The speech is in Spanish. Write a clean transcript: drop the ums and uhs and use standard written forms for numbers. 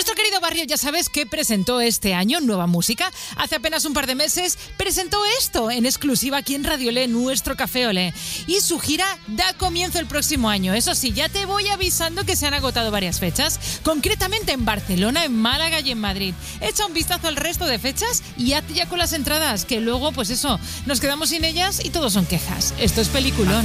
Nuestro querido barrio, ya sabes que presentó este año nueva música. Hace apenas un par de meses presentó esto en exclusiva aquí en Radio Olé, nuestro Café Olé. Y su gira da comienzo el próximo año. Eso sí, ya te voy avisando que se han agotado varias fechas, concretamente en Barcelona, en Málaga y en Madrid. Echa un vistazo al resto de fechas y hazte ya con las entradas, que luego, pues eso, nos quedamos sin ellas y todos son quejas. Esto es peliculón.